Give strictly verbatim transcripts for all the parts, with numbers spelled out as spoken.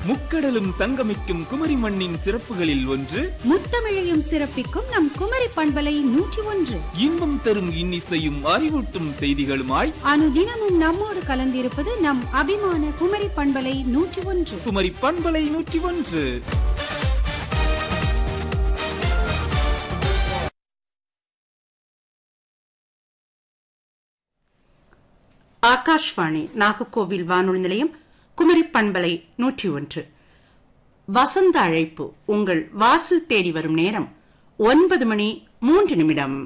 முக்கடலும் சங்கமிக்கும் குமரி மண்ணின் சிறப்புகளில் ஒன்று முத்தமிழையும் சிறப்பிக்கும் நம் குமரி பண்பலை நூற்றி ஒன்று. இன்பம் தரும் இன்னிசையும் அறிவூட்டும் செய்திகளுமாய் அனுதினமும் நம்மோடு கலந்திருப்பது நம் அபிமான குமரி பண்பலை நூற்றி ஒன்று. குமரி பண்பலை நூற்றி ஒன்று. ஆகாஷ்வாணி நாகர்கோவில் வானொலி நிலையம், குமரி பண்பலை நூற்றி ஒன்று. வசந்த அழைப்பு உங்கள் வாசல் தேடி வரும் நேரம் ஒன்பது மணி மூன்று நிமிடம்.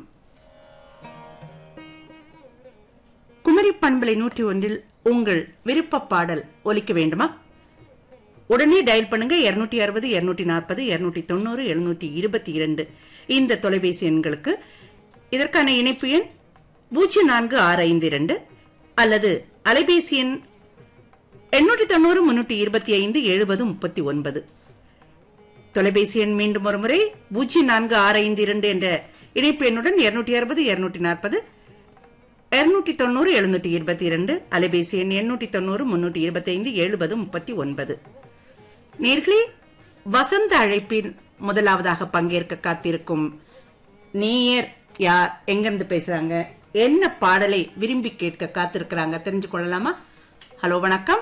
குமரி பண்பலை நூற்றி ஒன்றில் உங்கள் விருப்ப பாடல் ஒலிக்க வேண்டுமா? உடனே டயல் பண்ணுங்க. இருநூற்றி அறுபது இருநூற்றி நாற்பது இருநூற்றி தொண்ணூறு எழுநூற்றி இருபத்தி இரண்டு இந்த தொலைபேசி எண்களுக்கு. இதற்கான இணைப்பு எண் பூஜ்ஜியம் நான்கு ஆறு ஐந்து இரண்டு அல்லது அலைபேசி எண் எண்ணூற்றி தொண்ணூறு முன்னூற்றி இருபத்தி ஐந்து எழுபது முப்பத்தி ஒன்பது. தொலைபேசி எண் மீண்டும் ஒரு முறை பூஜ்ஜியம் நான்கு ஆறு ஐந்து இரண்டு என்ற இணைப்பு எண்ணுடன் இருநூற்றி அறுபது இருநூற்றி நாற்பது இருநூற்றி தொண்ணூறு எழுநூற்றி இருபத்தி இரண்டு, அலைபேசி எண் எண்ணூற்றி தொண்ணூறு முன்னூற்றி இருபத்தி ஐந்து எழுபது முப்பத்தி ஒன்பது. நேர்களே, வசந்த அழைப்பில் முதலாவதாக பங்கேற்க காத்திருக்கும் நேயர் யார், எங்கிருந்து பேசுறாங்க, என்ன பாடலை விரும்பி கேட்க காத்திருக்கிறாங்க தெரிஞ்சு கொள்ளலாமா? ஹலோ, வணக்கம்.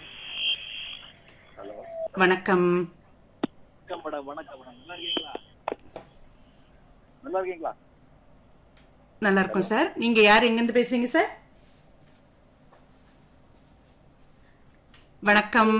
வணக்கம். நல்லா இருக்கும் சார். நீங்க யார், எங்கிருந்து பேசுறீங்க சார்? வணக்கம்.